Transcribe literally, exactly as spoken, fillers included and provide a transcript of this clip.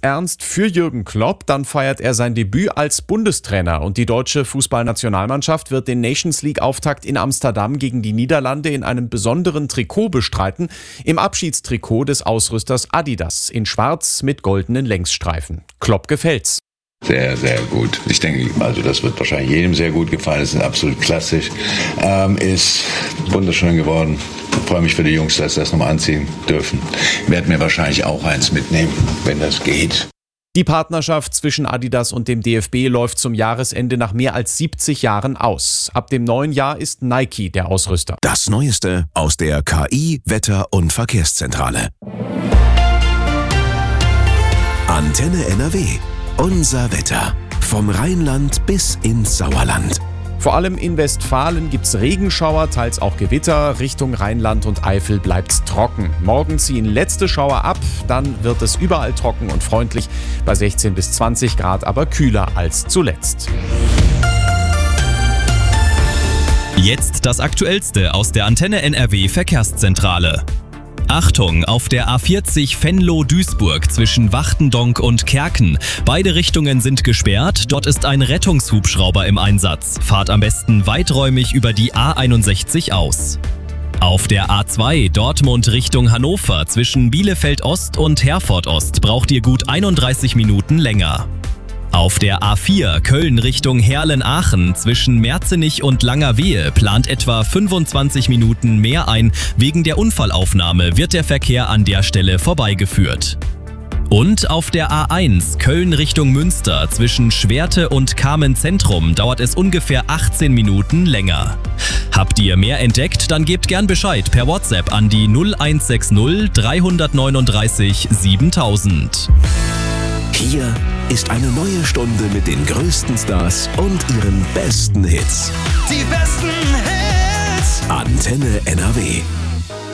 ernst für Jürgen Klopp, dann feiert er sein Debüt als Bundestrainer und die deutsche Fußballnationalmannschaft wird den Nations League-Auftakt in Amsterdam gegen die Niederlande in einem besonderen Trikot bestreiten, im Abschiedstrikot des Ausrüsters Adidas in schwarz mit goldenen Längsstreifen. Klopp gefällt's. Sehr, sehr gut. Ich denke, also das wird wahrscheinlich jedem sehr gut gefallen. Es ist absolut klassisch. Ähm, ist wunderschön geworden. Ich freue mich für die Jungs, dass sie das nochmal anziehen dürfen. Werden mir wahrscheinlich auch eins mitnehmen, wenn das geht. Die Partnerschaft zwischen Adidas und dem D F B läuft zum Jahresende nach mehr als siebzig Jahren aus. Ab dem neuen Jahr ist Nike der Ausrüster. Das Neueste aus der K I-, Wetter- und Verkehrszentrale. Antenne N R W. Unser Wetter. Vom Rheinland bis ins Sauerland. Vor allem in Westfalen gibt's Regenschauer, teils auch Gewitter. Richtung Rheinland und Eifel bleibt's trocken. Morgen ziehen letzte Schauer ab, dann wird es überall trocken und freundlich. Bei sechzehn bis zwanzig Grad aber kühler als zuletzt. Jetzt das Aktuellste aus der Antenne N R W Verkehrszentrale. Achtung, auf der A vierzig Venlo-Duisburg zwischen Wachtendonk und Kerken. Beide Richtungen sind gesperrt, dort ist ein Rettungshubschrauber im Einsatz. Fahrt am besten weiträumig über die A einundsechzig aus. Auf der A zwei Dortmund Richtung Hannover zwischen Bielefeld Ost und Herford Ost braucht ihr gut einunddreißig Minuten länger. Auf der A vier Köln Richtung Herlen-Aachen zwischen Merzenich und Langerwehe plant etwa fünfundzwanzig Minuten mehr ein. Wegen der Unfallaufnahme wird der Verkehr an der Stelle vorbeigeführt. Und auf der A eins Köln Richtung Münster zwischen Schwerte und Kamen-Zentrum dauert es ungefähr achtzehn Minuten länger. Habt ihr mehr entdeckt? Dann gebt gern Bescheid per WhatsApp an die null eins sechs null drei neun drei siebentausend. Hier ist eine neue Stunde mit den größten Stars und ihren besten Hits. Die besten Hits. Antenne N R W.